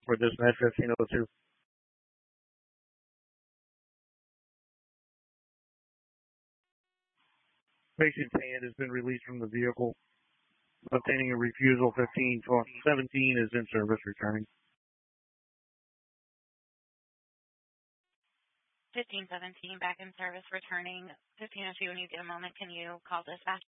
for dispatch 1502. Patient's hand has been released from the vehicle. Obtaining a refusal 1517 is in service returning. 1517 back in service returning. 1502, when you get a moment, can you call dispatch?